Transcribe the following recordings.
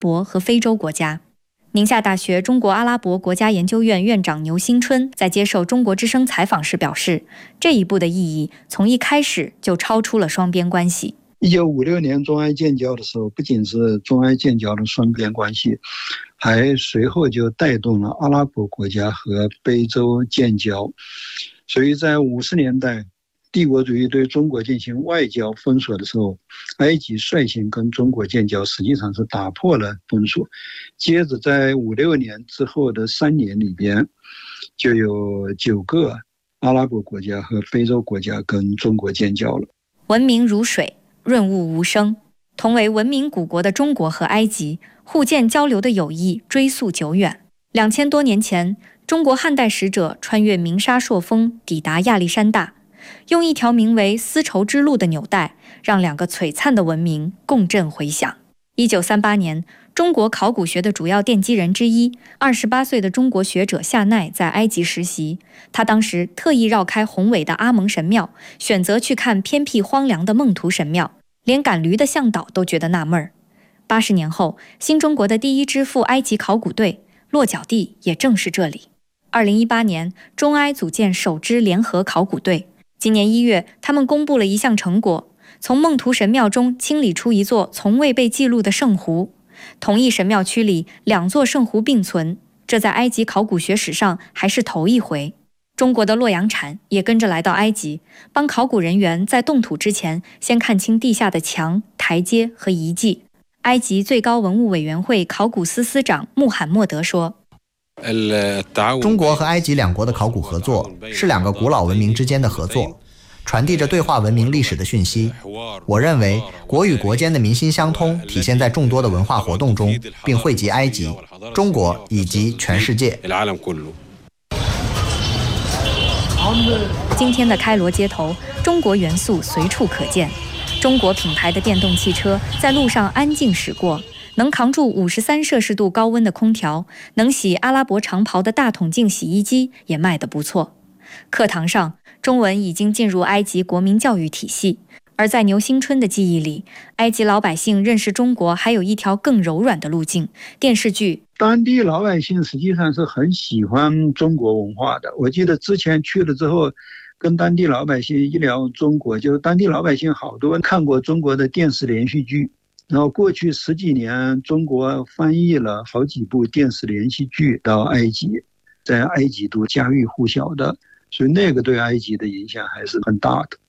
伯和非洲国家。宁夏大学中国阿拉伯国家研究院院长牛新春在接受中国之声采访时表示，这一步的意义从一开始就超出了双边关系。 1956年中埃建交的时候，不仅是中埃建交的双边关系，还随后就带动了阿拉伯国家和非洲建交。所以在50年代帝国主义对中国进行外交封锁的时候，埃及率先跟中国建交，实际上是打破了封锁。接着在56年之后的3年里边，就有9个阿拉伯国家和非洲国家跟中国建交了。 文明如水，润物无声。同为文明古国的中国和埃及互鉴交流的友谊追溯久远。2000多年前，中国汉代使者穿越鸣沙朔风，抵达亚历山大，用一条名为丝绸之路的纽带，让2个璀璨的文明共振回响。1938年，中国考古学的主要奠基人之一，28岁的中国学者夏奈在埃及实习。他当时特意绕开宏伟的阿蒙神庙，选择去看偏僻荒凉的孟图神庙，连赶驴的向导都觉得纳闷儿。80年后，新中国的第一支赴埃及考古队落脚地也正是这里。2018年，中埃组建首支联合考古队。今年1月，他们公布了一项成果，从孟图神庙中清理出一座从未被记录的圣湖。同一神庙区里2座圣湖并存，这在埃及考古学史上还是头一回。中国的洛阳铲也跟着来到埃及，帮考古人员在动土之前先看清地下的墙、台阶和遗迹。埃及最高文物委员会考古司司长穆罕默德说， 中国和埃及2国的考古合作是2个古老文明之间的合作，传递着对话文明历史的讯息。我认为国与国间的民心相通体现在众多的文化活动中，并惠及埃及、中国以及全世界。 今天的开罗街头，中国元素随处可见。中国品牌的电动汽车在路上安静驶过，能扛住53摄氏度高温的空调，能洗阿拉伯长袍的大筒径洗衣机也卖得不错。课堂上，中文已经进入埃及国民教育体系，而在牛新春的记忆里，埃及老百姓认识中国还有一条更柔软的路径——电视剧。 当地老百姓实际上是很喜欢中国文化的。我记得之前去了之后，跟当地老百姓一聊中国，就当地老百姓好多看过中国的电视连续剧，然后过去10几年，中国翻译了好几部电视连续剧到埃及，在埃及都家喻户晓的，所以那个对埃及的影响还是很大的。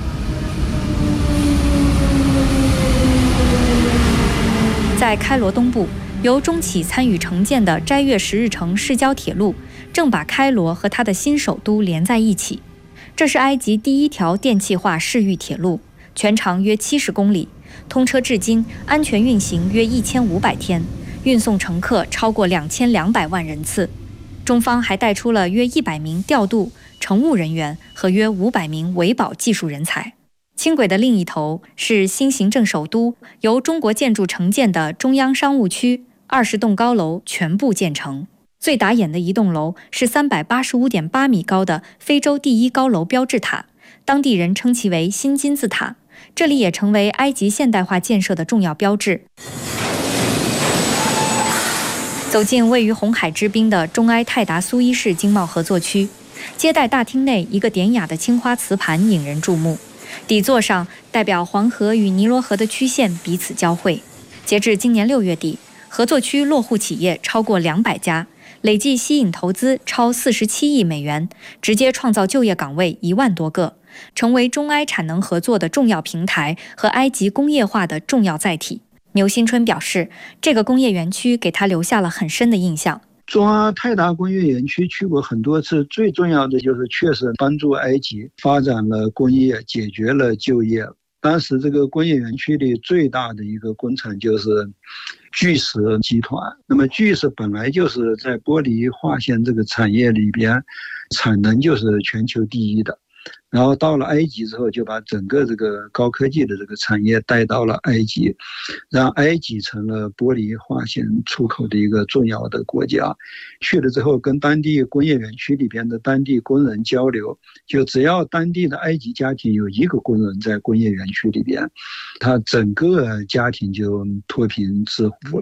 在开罗东部，由中企参与承建的斋月10日城市郊铁路正把开罗和它的新首都连在一起。这是埃及第1条电气化市域铁路，全长约70公里，通车至今，安全运行约1500天，运送乘客超过2200万人次。中方还带出了约100名调度、乘务人员和约500名维保技术人才。轻轨的另一头是新行政首都，由中国建筑承建的中央商务区，20栋高楼全部建成。最打眼的一栋楼是385.8米高的非洲第1高楼标志塔，当地人称其为新金字塔。这里也成为埃及现代化建设的重要标志。走进位于红海之滨的中埃泰达苏伊士经贸合作区，接待大厅内一个典雅的青花瓷盘引人注目，底座上代表黄河与尼罗河的曲线彼此交汇。截至今年6月底，合作区落户企业超过200家，累计吸引投资超47亿美元，直接创造就业岗位1万多个，成为中埃产能合作的重要平台和埃及工业化的重要载体。牛新春表示，这个工业园区给他留下了很深的印象。 中阿泰达工业园区去过很多次，最重要的就是确实帮助埃及发展了工业，解决了就业。当时这个工业园区里最大的一个工厂就是巨石集团。那么巨石本来就是在玻璃化纤这个产业里边产能就是全球第一的，然后到了埃及之后，就把整个这个高科技的这个产业带到了埃及，让埃及成了玻璃化纤出口的一个重要的国家。去了之后，跟当地工业园区里边的当地工人交流，就只要当地的埃及家庭有1个工人在工业园区里边，他整个家庭就脱贫致富了。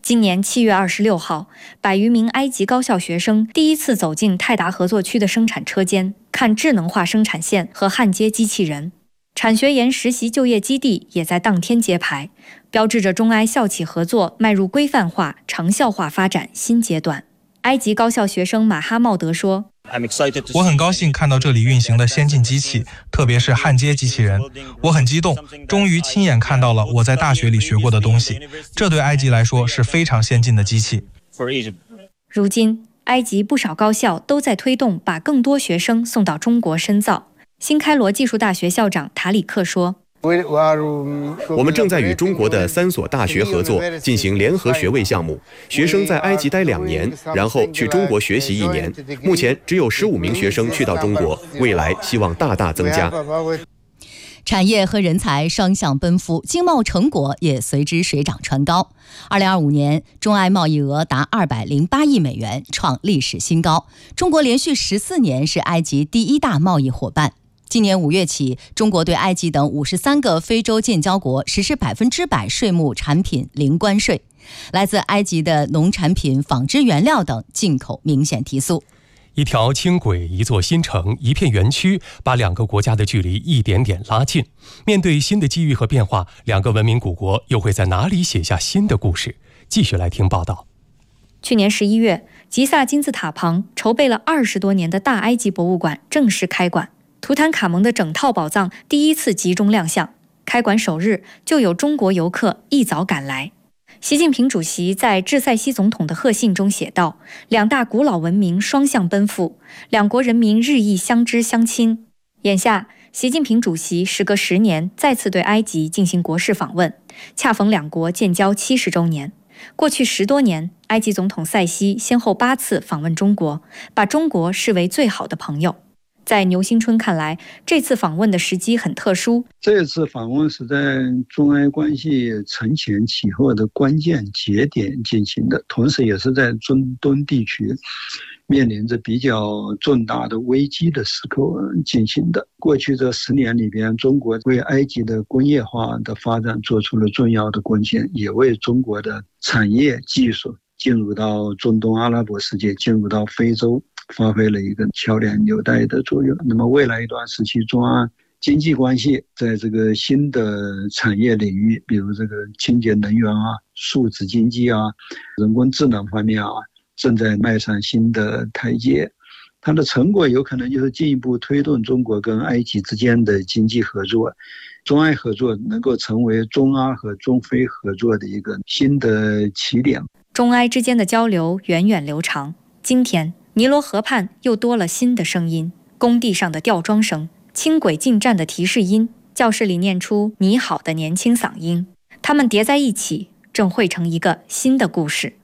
今年7月26号，100余名埃及高校学生第一次走进泰达合作区的生产车间，看智能化生产线和焊接机器人。产学研实习就业基地也在当天揭牌，标志着中埃校企合作迈入规范化、长效化发展新阶段。埃及高校学生马哈茂德说：“ 我很高兴看到这里运行的先进机器，特别是焊接机器人。我很激动，终于亲眼看到了我在大学里学过的东西。这对埃及来说是非常先进的机器。” 如今，埃及不少高校都在推动把更多学生送到中国深造。新开罗技术大学校长塔里克说：“ 我们正在与中国的3所大学合作，进行联合学位项目。学生在埃及待2年，然后去中国学习1年。目前只有15名学生去到中国，未来希望大大增加。” 产业和人才双向奔赴，经贸成果也随之水涨船高。2025年，中埃贸易额达208亿美元，创历史新高。中国连续14年是埃及第1大贸易伙伴。今年5月起，中国对埃及等53个非洲建交国实施100%税目产品零关税，来自埃及的农产品、纺织原料等进口明显提速。 一条轻轨，一座新城，一片园区，把2个国家的距离一点点拉近。面对新的机遇和变化，2个文明古国又会在哪里写下新的故事？继续来听报道。 去年11月，吉萨金字塔旁筹备了20多年的大埃及博物馆正式开馆。图坦卡蒙的整套宝藏第一次集中亮相，开馆首日就有中国游客一早赶来。习近平主席在致塞西总统的贺信中写道：“2大古老文明双向奔赴，2国人民日益相知相亲。”眼下，习近平主席时隔10年再次对埃及进行国事访问，恰逢2国建交70周年。过去10多年，埃及总统塞西先后8次访问中国，把中国视为最好的朋友。在牛新春看来，这次访问的时机很特殊。 这次访问是在中埃关系承前启后的关键节点进行的，同时也是在中东地区面临着比较重大的危机的时刻进行的。过去这10年里边，中国为埃及的工业化的发展做出了重要的贡献，也为中国的产业技术进入到中东阿拉伯世界，进入到非洲，发挥了一个桥梁纽带的作用。那么未来一段时期，中阿经济关系在这个新的产业领域，比如这个清洁能源啊、数字经济啊、人工智能方面啊，正在迈上新的台阶。它的成果有可能就是进一步推动中国跟埃及之间的经济合作，中埃合作能够成为中阿和中非合作的一个新的起点。 中埃之间的交流源远流长，今天尼罗河畔又多了新的声音：工地上的吊装声、轻轨进站的提示音、教室里念出你好的年轻嗓音，它们叠在一起，正汇成一个新的故事。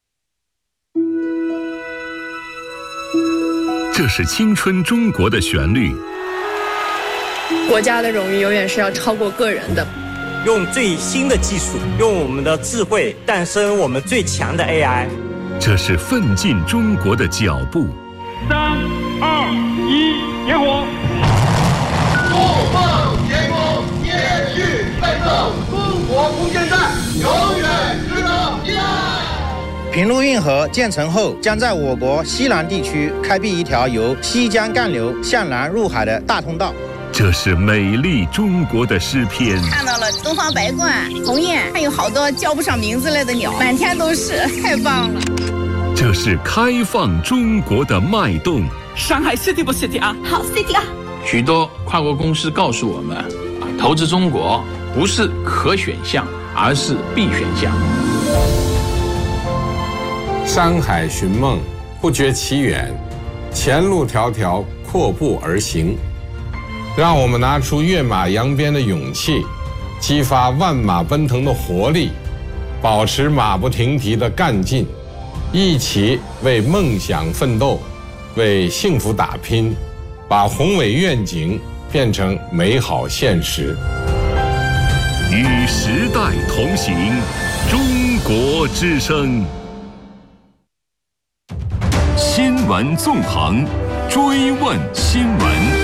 这是青春中国的旋律。 国家的荣誉永远是要超过个人的。 用最新的技术，用我们的智慧诞生我们最强的 AI。 这是奋进中国的脚步。 3、2、1，点火！ 怒放天空，延续奋斗，中国不现代，永远值得依赖。 平陆运河建成后，将在我国西南地区开辟一条由西江干流向南入海的大通道。 这是美丽中国的诗篇。 看到了东方白鹳、鸿雁，还有好多叫不上名字来的鸟，满天都是，太棒了。 这是开放中国的脉动。 上海 City 不 City 啊？ 好 City 啊！ 许多跨国公司告诉我们，投资中国不是可选项，而是必选项。 山海寻梦，不觉其远；前路迢迢，阔步而行。让我们拿出跃马扬鞭的勇气，激发万马奔腾的活力，保持马不停蹄的干劲，一起为梦想奋斗，为幸福打拼，把宏伟愿景变成美好现实。 与时代同行，中国之声。新闻纵横，追问新闻。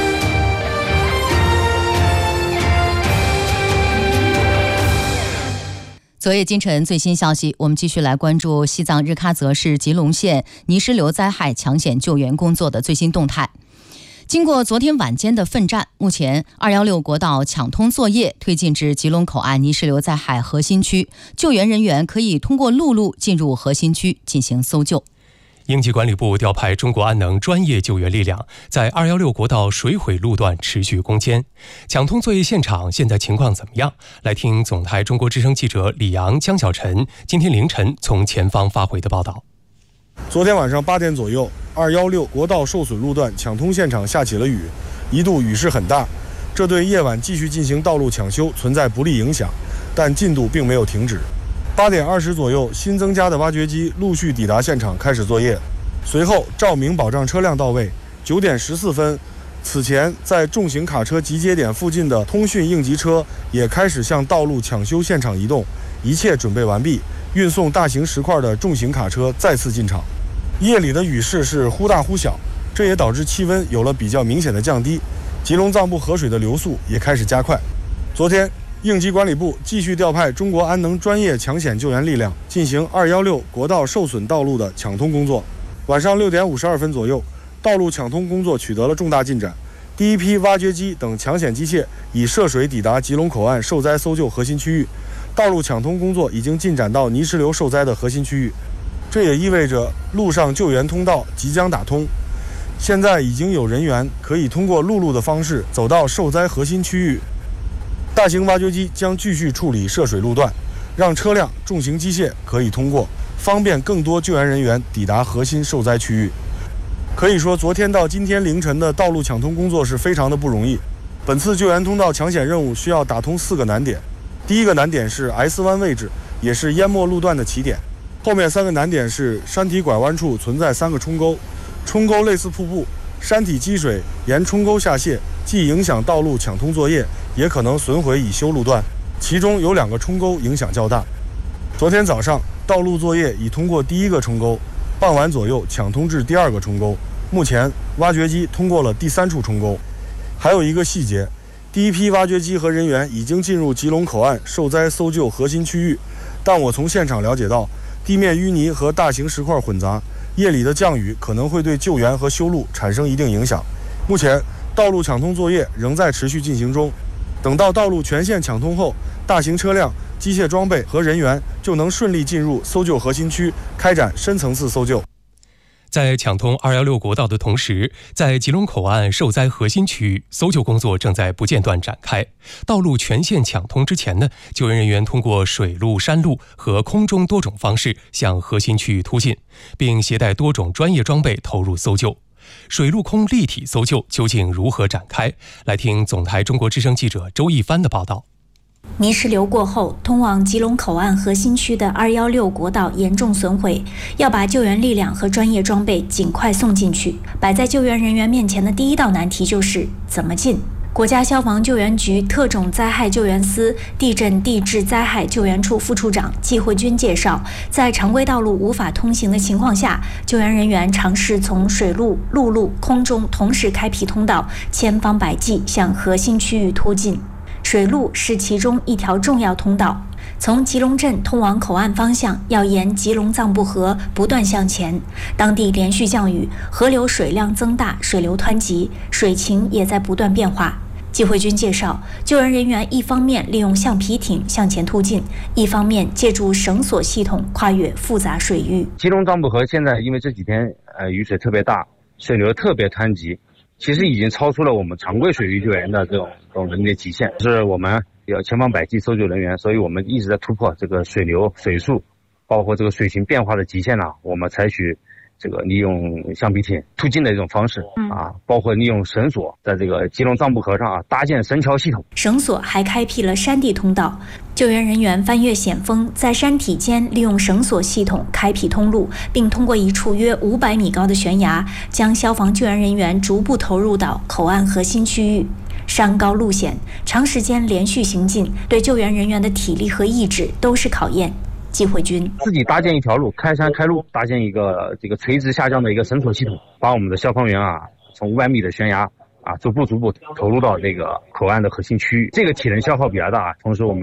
昨夜今晨最新消息，我们继续来关注西藏日喀则市吉隆县泥石流灾害抢险救援工作的最新动态。经过昨天晚间的奋战，目前216国道抢通作业推进至吉隆口岸泥石流灾害核心区，救援人员可以通过陆路进入核心区进行搜救。 应急管理部调派中国安能专业救援力量，在216国道水毁路段持续攻坚。抢通作业现场现在情况怎么样？来听总台中国之声记者李阳、江小晨今天凌晨从前方发回的报道。 昨天晚上8点左右，216国道受损路段抢通现场下起了雨，一度雨势很大，这对夜晚继续进行道路抢修存在不利影响，但进度并没有停止。8点20左右，新增加的挖掘机陆续抵达现场开始作业，随后照明保障车辆到位。9点14分，此前在重型卡车集结点附近的通讯应急车也开始向道路抢修现场移动，一切准备完毕，运送大型石块的重型卡车再次进场。夜里的雨势是忽大忽小，这也导致气温有了比较明显的降低，吉隆藏布河水的流速也开始加快。昨天应急管理部继续调派中国安能专业抢险救援力量进行216国道受损道路的抢通工作。晚上6点52分左右，道路抢通工作取得了重大进展，第一批挖掘机等抢险机械已涉水抵达吉隆口岸受灾搜救核心区域，道路抢通工作已经进展到泥石流受灾的核心区域，这也意味着陆上救援通道即将打通。现在已经有人员可以通过陆路的方式走到受灾核心区域。大型挖掘机将继续处理涉水路段，让车辆、重型机械可以通过，方便更多救援人员抵达核心受灾区域。可以说，昨天到今天凌晨的道路抢通工作是非常的不容易。本次救援通道抢险任务需要打通4个难点，第一个难点是 S 湾位置，也是淹没路段的起点。后面3个难点是山体拐弯处存在3个冲沟，冲沟类似瀑布，山体积水沿冲沟下泄，既影响道路抢通作业，也可能损毁已修路段，其中有2个冲沟影响较大。昨天早上道路作业已通过第1个冲沟，傍晚左右抢通至第2个冲沟，目前挖掘机通过了第3处冲沟。还有一个细节，第一批挖掘机和人员已经进入吉隆口岸受灾搜救核心区域，但我从现场了解到，地面淤泥和大型石块混杂，夜里的降雨可能会对救援和修路产生一定影响。目前道路抢通作业仍在持续进行中，等到道路全线抢通后，大型车辆、机械装备和人员就能顺利进入搜救核心区，开展深层次搜救。 在抢通216国道的同时，在吉隆口岸受灾核心区域，搜救工作正在不间断展开。道路全线抢通之前呢，救援人员通过水路、山路和空中多种方式向核心区域突进，并携带多种专业装备投入搜救。水陆空立体搜救究竟如何展开？来听总台中国之声记者周一帆的报道。 泥石流过后，通往吉隆口岸核心区的216国道严重损毁，要把救援力量和专业装备尽快送进去。摆在救援人员面前的第一道难题就是怎么进。国家消防救援局特种灾害救援司地震地质灾害救援处副处长季慧军介绍，在常规道路无法通行的情况下，救援人员尝试从水路、陆路、空中同时开辟通道，千方百计向核心区域突进。水路是其中一条重要通道，从吉隆镇通往口岸方向要沿吉隆藏布河不断向前。当地连续降雨，河流水量增大，水流湍急，水情也在不断变化。季慧军介绍，救援人员一方面利用橡皮艇向前突进，一方面借助绳索系统跨越复杂水域。 吉隆藏布河现在因为这几天雨水特别大，水流特别湍急，其实已经超出了我们常规水域救援的这种能力极限，是我们要千方百计搜救人员，所以我们一直在突破这个水流、水速，包括这个水情变化的极限呢。我们采取这个利用橡皮艇突进的一种方式包括利用绳索在这个吉隆藏布河上搭建绳桥系统。 绳索还开辟了山地通道，救援人员翻越险峰，在山体间利用绳索系统开辟通路，并通过一处约500米高的悬崖，将消防救援人员逐步投入到口岸核心区域。山高路险，长时间连续行进，对救援人员的体力和意志都是考验。季慧军自己搭建一条路，开山开路，搭建一个这个垂直下降的一个绳索系统，把我们的消防员从500米的悬崖逐步投入到这个口岸的核心区域。这个体能消耗比较大，同时我们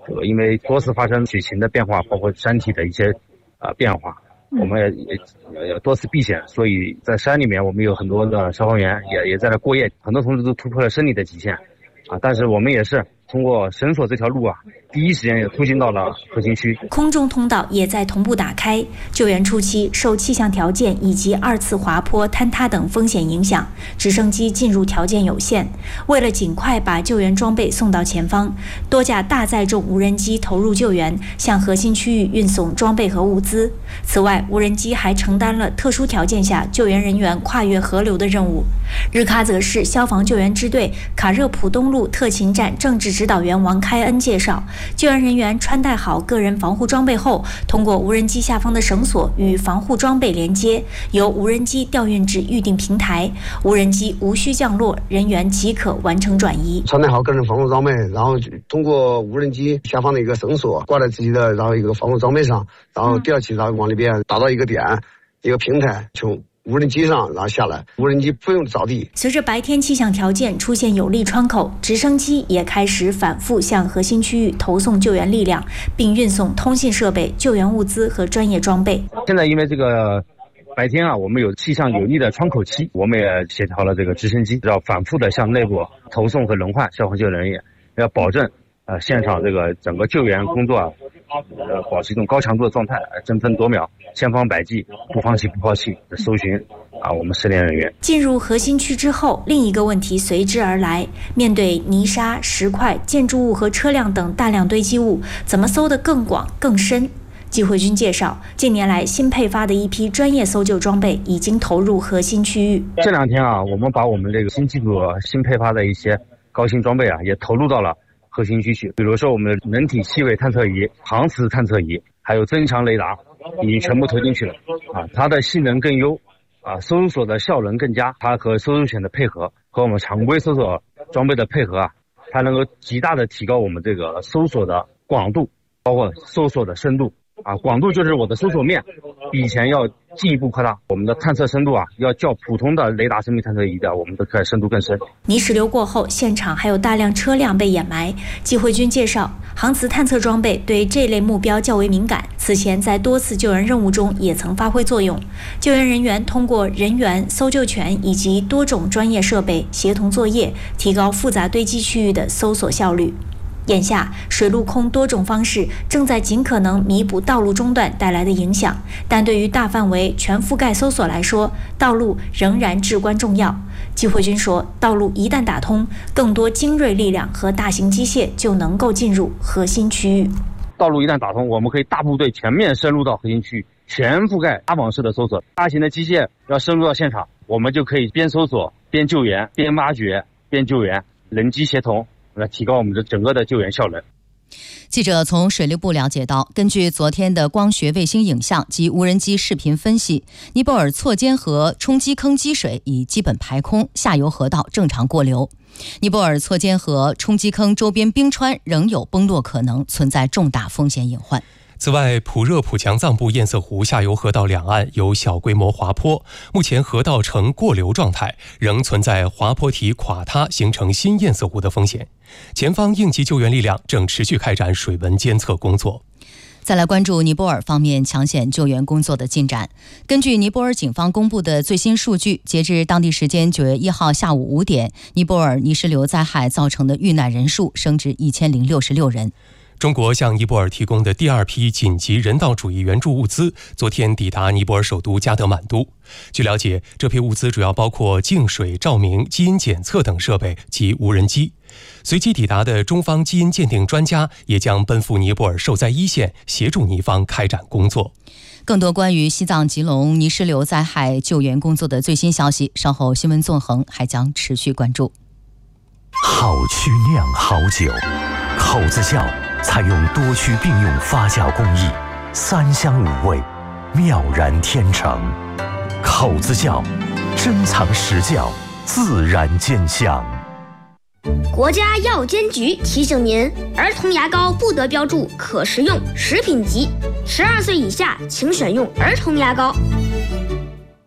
因为多次发生水情的变化，包括山体的一些变化，我们也多次避险，所以在山里面我们有很多的消防员也在那过夜，很多同志都突破了生理的极限但是我们也是通过绳索这条路第一时间也突进到了核心区。 空中通道也在同步打开。救援初期受气象条件以及2次滑坡坍塌等风险影响，直升机进入条件有限。为了尽快把救援装备送到前方，多架大载重无人机投入救援，向核心区域运送装备和物资。此外，无人机还承担了特殊条件下救援人员跨越河流的任务。日喀则市消防救援支队卡热普东路特勤站政治指导员王开恩介绍，救援人员穿戴好个人防护装备后，通过无人机下方的绳索与防护装备连接，由无人机调运至预定平台，无人机无需降落，人员即可完成转移。 穿戴好个人防护装备，然后通过无人机下方的一个绳索挂在自己的一个防护装备上，然后吊起，然后往里边打到一个点，一个平台，从无人机上然后下来，无人机不用着地。 随着白天气象条件出现有利窗口，直升机也开始反复向核心区域投送救援力量，并运送通信设备、救援物资和专业装备。 现在因为这个白天我们有气象有利的窗口期，我们也协调了这个直升机，要反复的向内部投送和轮换消防救援人员，要保证现场这个整个救援工作保持一种高强度的状态，争分夺秒，千方百计，不放弃的搜寻我们失联人员。 进入核心区之后，另一个问题随之而来，面对泥沙、石块、建筑物和车辆等大量堆积物，怎么搜得更广更深？季慧君介绍，近年来新配发的一批专业搜救装备已经投入核心区域。 这2天我们把我们这个新机组新配发的一些高新装备也投入到了核心区去，比如说我们的人体气味探测仪、航磁探测仪，还有增强雷达，已经全部投进去了它的性能更优搜索的效能更佳，它和搜救犬的配合，和我们常规搜索装备的配合它能够极大的提高我们这个搜索的广度，包括搜索的深度广度就是我的搜索面比以前要进一步扩大，我们的探测深度要较普通的雷达生命探测仪的我们的深度更深。 泥石流过后，现场还有大量车辆被掩埋。季慧君介绍，航磁探测装备对这类目标较为敏感，此前在多次救援任务中也曾发挥作用。救援人员通过人员、搜救犬以及多种专业设备协同作业，提高复杂堆积区域的搜索效率。眼下，水陆空多种方式正在尽可能弥补道路中断带来的影响，但对于大范围全覆盖搜索来说，道路仍然至关重要。季慧君说，道路一旦打通，更多精锐力量和大型机械就能够进入核心区域。 道路一旦打通，我们可以大部队全面深入到核心区域，全覆盖拉网式的搜索。大型的机械要深入到现场，我们就可以边搜索边救援，边挖掘边救援，人机协同，来提高我们的整个的救援效能。 记者从水利部了解到，根据昨天的光学卫星影像及无人机视频分析，尼泊尔错尖河冲积坑积水已基本排空，下游河道正常过流。尼泊尔错尖河冲积坑周边冰川仍有崩落可能，存在重大风险隐患。 此外，普热普强藏布堰塞湖下游河道两岸有小规模滑坡，目前河道呈过流状态，仍存在滑坡体垮塌形成新堰塞湖的风险。前方应急救援力量正持续开展水文监测工作。 再来关注尼泊尔方面抢险救援工作的进展。根据尼泊尔警方公布的最新数据，截至当地时间9月1号下午5点，尼泊尔泥石流灾害造成的遇难人数升至1066人。 中国向尼泊尔提供的第2批紧急人道主义援助物资昨天抵达尼泊尔首都加德满都。据了解，这批物资主要包括净水、照明、基因检测等设备及无人机。随即抵达的中方基因鉴定专家也将奔赴尼泊尔受灾一线，协助尼方开展工作。 更多关于西藏吉隆泥石流灾害救援工作的最新消息，稍后新闻纵横还将持续关注。 好曲酿好酒，口子窖采用多区并用发酵工艺，3香5味，妙然天成。口子窖，珍藏实窖，自然见香。 国家药监局提醒您，儿童牙膏不得标注可食用、食品级，12岁以下请选用儿童牙膏。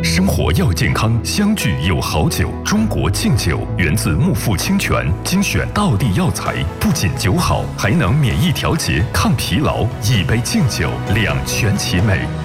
生活要健康，相聚有好酒。中国敬酒源自木富清泉，精选道地药材，不仅酒好，还能免疫调节、抗疲劳。一杯敬酒，两全其美。